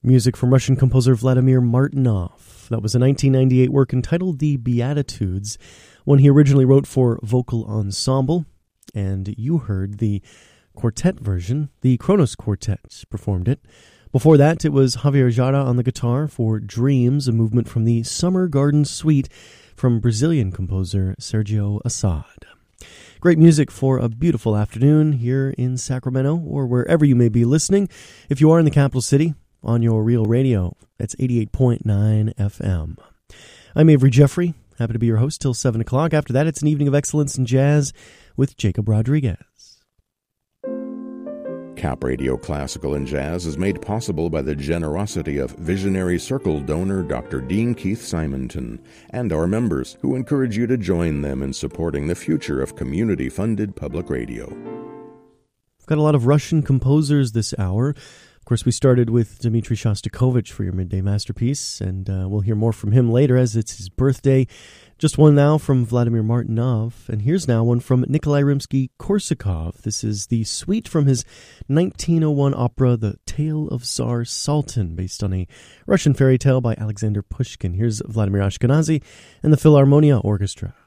Music from Russian composer Vladimir Martynov. That was a 1998 work entitled The Beatitudes, one he originally wrote for vocal ensemble, and you heard the quartet version. The Kronos Quartet performed it. Before that, it was Javier Jara on the guitar for Dreams, a movement from the Summer Garden Suite from Brazilian composer Sergio Assad. Great music for a beautiful afternoon here in Sacramento or wherever you may be listening. If you are in the capital city, on your real radio, that's 88.9 FM. I'm Avery Jeffrey, happy to be your host till 7 o'clock. After that, it's an evening of excellence in jazz with Jacob Rodriguez. Cap Radio Classical and Jazz is made possible by the generosity of visionary Circle donor Dr. Dean Keith Simonton and our members, who encourage you to join them in supporting the future of community-funded public radio. We've got a lot of Russian composers this hour. Of course, we started with Dmitri Shostakovich for your midday masterpiece, and we'll hear more from him later as it's his birthday. Just one now from Vladimir Martynov, and here's now one from Nikolai Rimsky-Korsakov. This is the suite from his 1901 opera, The Tale of Tsar Sultan, based on a Russian fairy tale by Alexander Pushkin. Here's Vladimir Ashkenazy and the Philharmonia Orchestra.